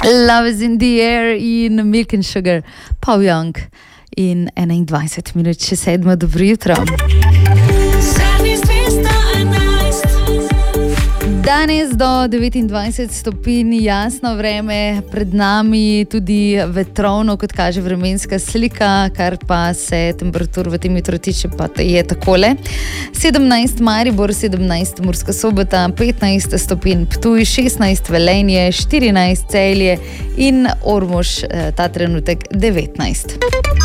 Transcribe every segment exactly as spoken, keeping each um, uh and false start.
Love is in the air in Milk and Sugar, Paul Young in enaindvajset minut še sedmo. Dobro jutro. Danes do devetindvajset stopinj, jasno vreme, pred nami tudi vetrovno, kot kaže vremenska slika, kar pa se temperatur v tem jutru tiče, pa je takole. sedemnajst Maribor, sedemnajst Murska Sobota, petnajst stopinj Ptuj, šestnajst Velenje, štirinajst Celje in Ormož, ta trenutek devetnajst.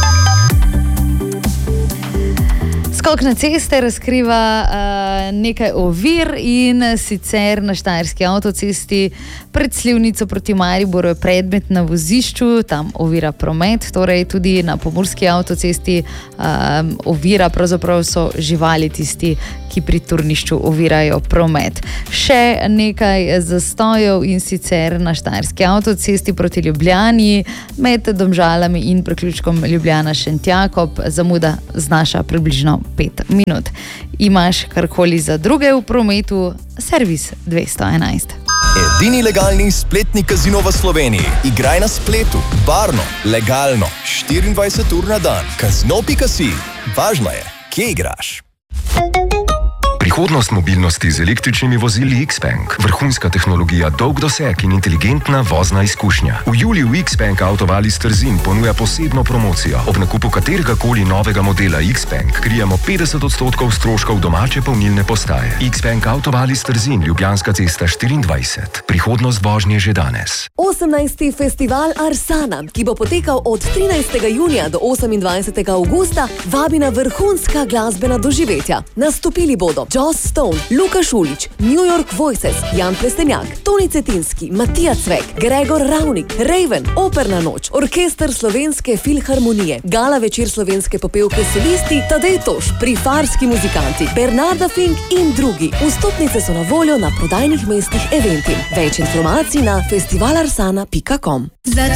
Skok na ceste razkriva uh, nekaj ovir, in sicer na Štajerski avtocesti pred Slivnico proti Mariboru je predmet na vozišču, tam ovira promet, torej tudi na Pomurski avtocesti um, ovira, pravzaprav so živali tisti, ki pri turnišču ovirajo promet. Še nekaj zastojev, in sicer na Štajerski avtocesti proti Ljubljani med Domžalami in priključkom Ljubljana-Šentjakob, zamuda znaša približno pet minut. Imaš karkoli za druge v prometu, servis dvesto enajst. Edini legalni spletni kazino v Sloveniji. Igraj na spletu, varno, legalno, štiriindvajset ur na dan. Kazino pika si. Važno je, kje igraš. Prihodnost mobilnosti z električnimi vozili Xpeng. Vrhunska tehnologija, dolg doseg in inteligentna vozna izkušnja. V juliju Xpeng Autovalis Trzin ponuja posebno promocijo. Ob nakupu katerega koli novega modela Xpeng krijemo petdeset odstotkov stroškov domače polnilne postaje. Xpeng Autovalis Trzin, Ljubljanska cesta štiriindvajset. Prihodnost vožnje že danes. osemnajsti Festival Arsana, ki bo potekal od trinajstega junija do osemindvajsetega avgusta, vabi na vrhunska glasbena doživetja. Nastopili bodo Joss Stone, Luka Šulić, New York Voices, Jan Plestenjak, Toni Cetinski, Matija Cvek, Gregor Ravnik, Raven, Operna noč, Orkester Slovenske filharmonije, gala večer slovenske popevke solisti, Tadej Toš, Prifarski muzikanti, Bernarda Fink in drugi. Vstopnice so na voljo na prodajnih mestih Eventim. Več informacij na festival arsana pika com.